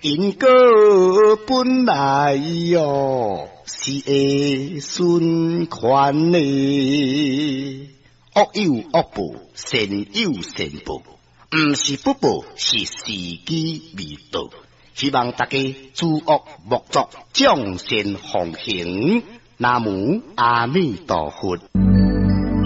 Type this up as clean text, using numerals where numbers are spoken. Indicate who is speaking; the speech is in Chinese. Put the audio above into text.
Speaker 1: 因果本来哟是会循环的，恶有恶报，善有善报，毋是不报，是时机未到。希望大家诸恶莫作，众善奉行。南无阿弥陀佛。